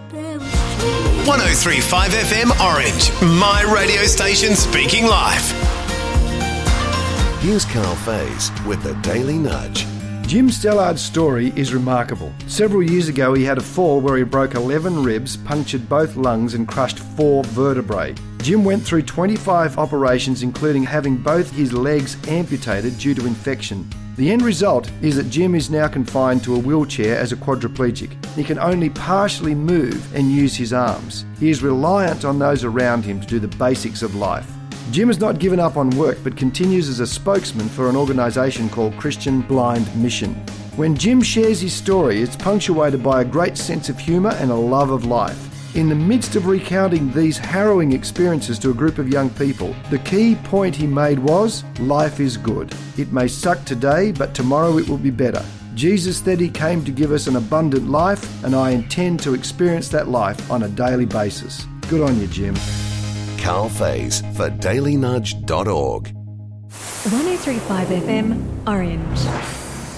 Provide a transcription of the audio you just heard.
103.5 FM Orange, my radio station speaking life. Here's Carl Faze with the Daily Nudge. Jim Stellard's story is remarkable. Several years ago he had a fall where he broke 11 ribs, punctured both lungs and crushed 4 vertebrae. Jim went through 25 operations, including having both his legs amputated due to infection. The end result is that Jim is now confined to a wheelchair as a quadriplegic. He can only partially move and use his arms. He is reliant on those around him to do the basics of life. Jim has not given up on work but continues as a spokesman for an organisation called Christian Blind Mission. When Jim shares his story, it's punctuated by a great sense of humour and a love of life. In the midst of recounting these harrowing experiences to a group of young people, the key point he made was, life is good. It may suck today, but tomorrow it will be better. Jesus said he came to give us an abundant life, and I intend to experience that life on a daily basis. Good on you, Jim. Carl Faze for dailynudge.org. 103.5 FM Orange.